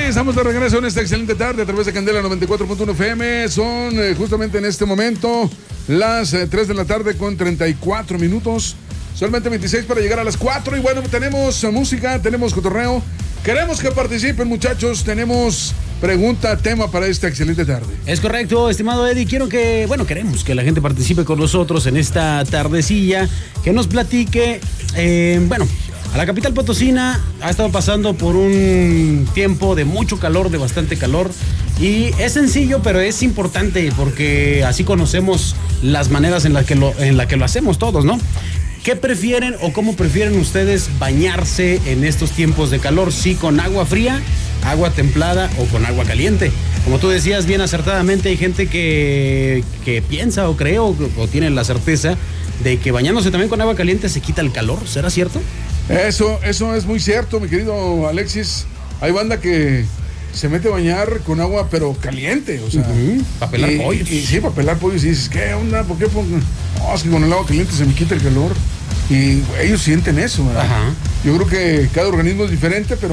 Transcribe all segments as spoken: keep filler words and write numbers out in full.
estamos de regreso en esta excelente tarde a través de Candela noventa y cuatro punto uno F M. Son eh, justamente en este momento las eh, tres de la tarde con treinta y cuatro minutos. Solamente veintiséis para llegar a las cuatro. Y bueno, tenemos música, tenemos cotorreo. Queremos que participen, muchachos. Tenemos pregunta, tema para esta excelente tarde. Es correcto, estimado Eddie. Quiero que, bueno, queremos que la gente participe con nosotros en esta tardecilla. Que nos platique, eh, bueno... A la capital potosina ha estado pasando por un tiempo de mucho calor, de bastante calor. Y es sencillo, pero es importante porque así conocemos las maneras en las que lo, en la que lo hacemos todos, ¿no? ¿Qué prefieren o cómo prefieren ustedes bañarse en estos tiempos de calor? ¿Sí con agua fría, agua templada o con agua caliente? Como tú decías bien acertadamente, hay gente que, que piensa o cree o, o tiene la certeza de que bañándose también con agua caliente se quita el calor. ¿Será cierto? Eso, eso es muy cierto, mi querido Alexis. Hay banda que se mete a bañar con agua, pero caliente, o sea. Uh-huh. Para pelar y, pollos. Y, y, sí, para pelar pollos. Y dices, ¿qué onda? ¿Por qué? No, es que con el agua caliente se me quita el calor. Y ellos sienten eso, ¿verdad? Ajá. Yo creo que cada organismo es diferente, pero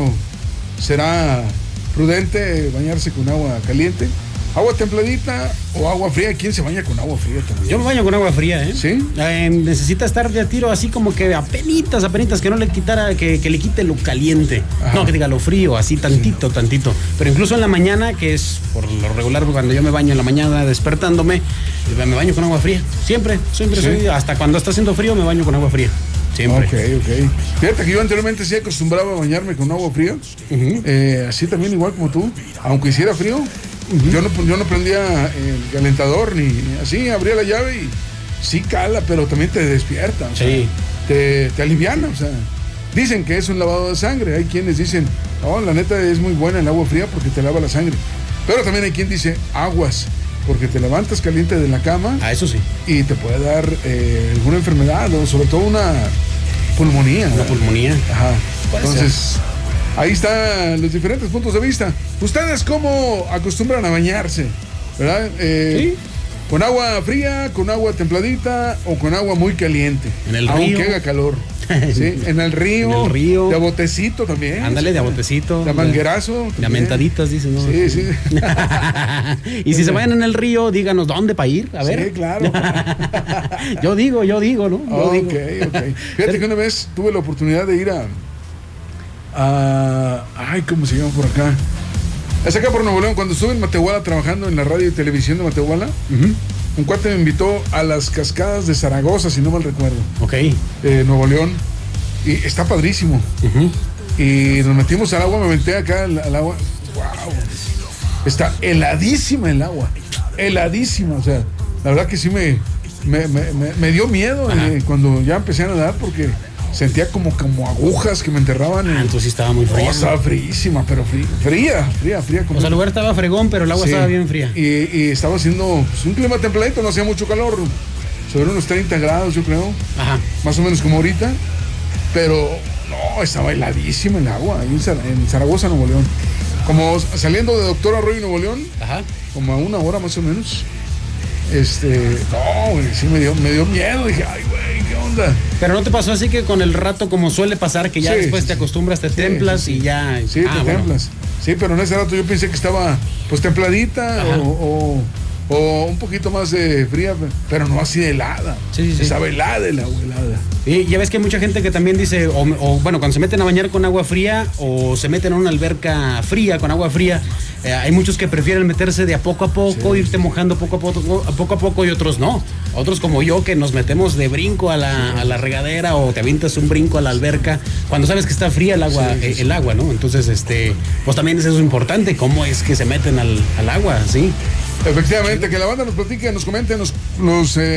será prudente bañarse con agua caliente. ¿Agua templadita o agua fría? ¿Quién se baña con agua fría también? Yo me baño con agua fría, ¿eh? ¿Sí? Eh, necesita estar de a tiro así como que apenitas, apenitas, que no le quitara, que, que le quite lo caliente. Ajá. No, que diga lo frío, así tantito, sí. tantito. Pero incluso en la mañana, que es por lo regular cuando yo me baño en la mañana despertándome, me baño con agua fría. Siempre, siempre ¿Sí? soy, hasta cuando está haciendo frío me baño con agua fría. Siempre. Ok, ok. Fíjate que yo anteriormente sí acostumbraba a bañarme con agua fría. Uh-huh. eh, así también igual como tú. Aunque hiciera frío, uh-huh. yo, no, yo no prendía el calentador ni así, abría la llave y sí cala, pero también te despierta. O sea, sí. te, te aliviana. O sea, dicen que es un lavado de sangre. Hay quienes dicen, oh, la neta es muy buena el agua fría porque te lava la sangre. Pero también hay quien dice aguas, porque te levantas caliente de la cama. Ah, eso sí. Y te puede dar eh, alguna enfermedad o sobre todo una pulmonía. Una ¿verdad? pulmonía. Ajá. Entonces, ahí están los diferentes puntos de vista. ¿Ustedes cómo acostumbran a bañarse? ¿Verdad? Eh, ¿Sí? ¿Con agua fría, con agua templadita o con agua muy caliente? En el aunque río. Aunque haga calor. ¿Sí? En el río. En el río. De a botecito también. Ándale, de a botecito. De a manguerazo. De a mentaditas, dicen, ¿no? Sí, sí. Y si se vayan en el río, díganos dónde para ir. A ver. Sí, claro. yo digo, yo digo, ¿no? Yo ok, digo. ok. Fíjate que una vez tuve la oportunidad de ir a. a ay, ¿cómo se llama por acá? Es acá por Nuevo León. Cuando estuve en Matehuala trabajando en la radio y televisión de Matehuala, uh-huh. un cuate me invitó a las cascadas de Zaragoza, si no mal recuerdo. Ok. Eh, Nuevo León. Y está padrísimo. Uh-huh. Y nos metimos al agua, me metí acá al, al agua. ¡Wow! Está heladísima el agua. Heladísima. O sea, la verdad que sí me, me, me, me, me dio miedo eh, cuando ya empecé a nadar porque sentía como, como agujas que me enterraban. Ah, entonces sí estaba muy fría. Oh, estaba fríísima, pero fría, fría, fría, fría. Como o sea, el lugar estaba fregón, pero el agua sí. estaba bien fría. Y, y estaba haciendo pues, un clima templadito, no hacía mucho calor, sobre unos treinta grados, yo creo. Ajá. Más o menos como ahorita. Pero no, estaba heladísima el agua ahí en Zaragoza, Nuevo León. Como saliendo de Doctor Arroyo, Nuevo León, Ajá. como a una hora más o menos. Este, no, güey, sí me dio, me dio miedo. Dije, ay, güey, ¿qué onda? Pero no te pasó así que con el rato, como suele pasar, que ya sí, después te acostumbras, te sí, templas sí, sí. y ya. Sí, ah, te bueno. templas. Sí, pero en ese rato yo pensé que estaba pues templadita o, o, o un poquito más de fría, pero no así de helada. Sí, sí. Estaba helada el agua, helada. Y ya ves que hay mucha gente que también dice, o, o bueno, cuando se meten a bañar con agua fría o se meten a una alberca fría con agua fría, eh, hay muchos que prefieren meterse de a poco a poco, sí. irte mojando poco a poco, a poco a poco y otros no. Otros como yo que nos metemos de brinco a la, sí. a la regadera o te avientas un brinco a la alberca cuando sabes que está fría el agua, sí, sí, sí. el agua, ¿no? Entonces, este, pues también eso es importante, cómo es que se meten al, al agua, ¿sí? Efectivamente, que la banda nos platique, nos comente, nos, nos eh,